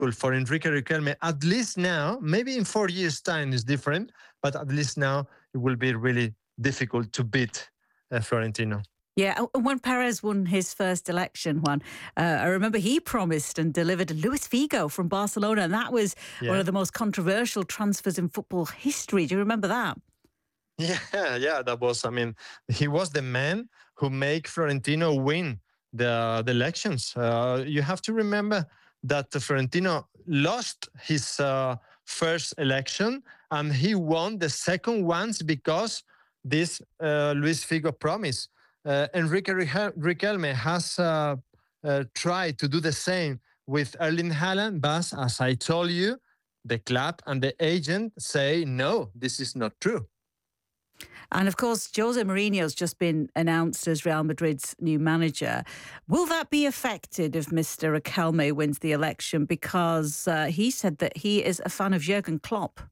for Enrique Riquelme, at least now. Maybe in 4 years' time is different, but at least now it will be really difficult to beat Florentino. Yeah, when Perez won his first election, Juan, I remember he promised and delivered Luis Figo from Barcelona, and that was one of the most controversial transfers in football history. Do you remember that? Yeah, that was, he was the man who made Florentino win the elections. You have to remember that Florentino lost his first election and he won the second ones because this Luis Figo promise. Enrique Riquelme has tried to do the same with Erling Haaland, but as I told you, the club and the agent say, no, this is not true. And of course, Jose Mourinho's just been announced as Real Madrid's new manager. Will that be affected if Mr. Riquelme wins the election? Because he said that he is a fan of Jurgen Klopp.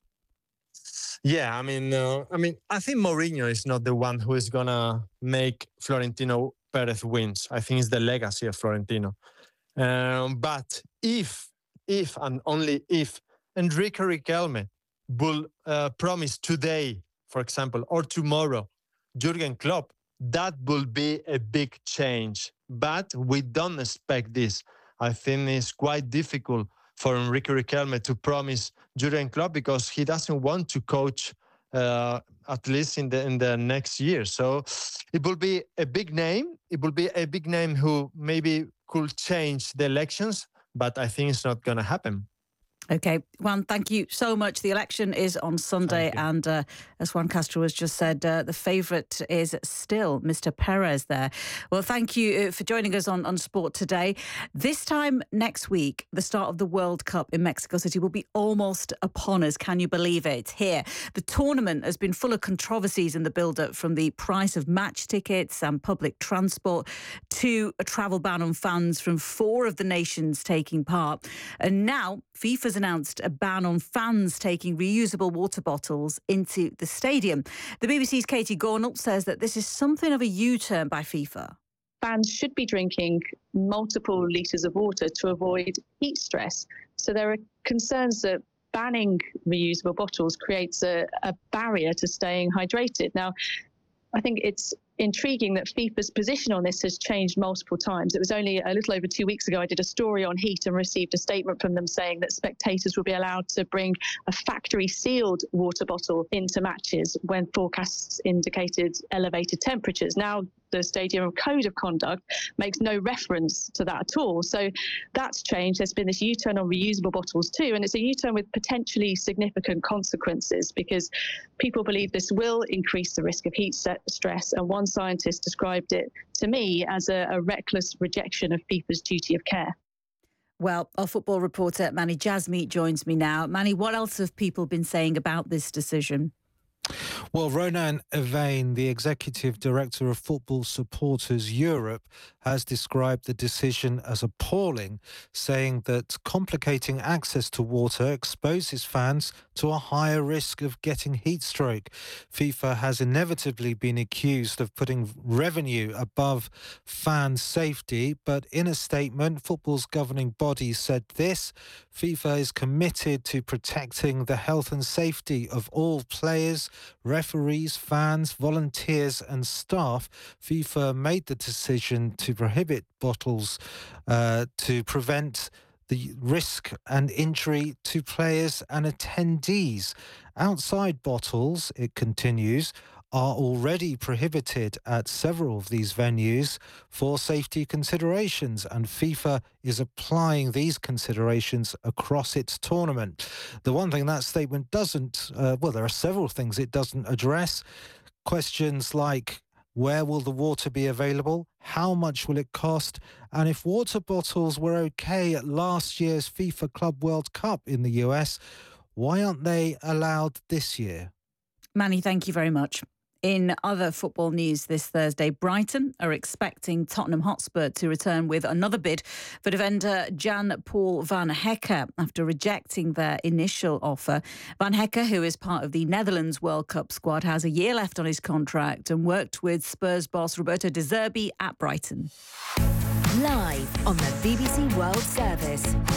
Yeah, I think Mourinho is not the one who is going to make Florentino Perez wins. I think it's the legacy of Florentino. But if and only if Enrique Riquelme will promise today, for example, or tomorrow, Jurgen Klopp, that will be a big change. But we don't expect this. I think it's quite difficult for Enrique Riquelme to promise Jurgen Klopp because he doesn't want to coach at least in the next year. So it will be a big name. It will be a big name who maybe could change the elections, but I think it's not going to happen. Okay, Juan, thank you so much. The election is on Sunday, and as Juan Castro has just said, the favourite is still Mr. Perez there. Well, thank you for joining us on Sport Today. This time next week, the start of the World Cup in Mexico City will be almost upon us. Can you believe it? It's here. The tournament has been full of controversies in the build-up, from the price of match tickets and public transport to a travel ban on fans from 4 of the nations taking part. And now FIFA's announced a ban on fans taking reusable water bottles into the stadium. The BBC's Katie Gornall says that this is something of a U-turn by FIFA. Fans should be drinking multiple litres of water to avoid heat stress. So there are concerns that banning reusable bottles creates a barrier to staying hydrated. Now, I think it's intriguing that FIFA's position on this has changed multiple times. It was only a little over 2 weeks ago I did a story on heat and received a statement from them saying that spectators will be allowed to bring a factory sealed water bottle into matches when forecasts indicated elevated temperatures. Now the stadium code of conduct makes no reference to that at all. So that's changed. There's been this U-turn on reusable bottles too, and it's a U-turn with potentially significant consequences because people believe this will increase the risk of heat stress, and one scientist described it to me as a reckless rejection of FIFA's duty of care. Well, our football reporter Manny Jasmeet joins me now. Manny, what else have people been saying about this decision? Well, Ronan Evane, the Executive Director of Football Supporters Europe, has described the decision as appalling, saying that complicating access to water exposes fans to a higher risk of getting heat stroke. FIFA has inevitably been accused of putting revenue above fan safety, but in a statement, football's governing body said this: FIFA is committed to protecting the health and safety of all players, referees, fans, volunteers and staff. FIFA made the decision to prohibit bottles to prevent the risk and injury to players and attendees. Outside bottles, it continues, are already prohibited at several of these venues for safety considerations, and FIFA is applying these considerations across its tournament. The one thing that statement doesn't, there are several things it doesn't address. Questions like, where will the water be available? How much will it cost? And if water bottles were okay at last year's FIFA Club World Cup in the US, why aren't they allowed this year? Manny, thank you very much. In other football news this Thursday, Brighton are expecting Tottenham Hotspur to return with another bid for defender Jan-Paul van Hecke after rejecting their initial offer. Van Hecke, who is part of the Netherlands World Cup squad, has a year left on his contract and worked with Spurs boss Roberto De Zerbi at Brighton. Live on the BBC World Service.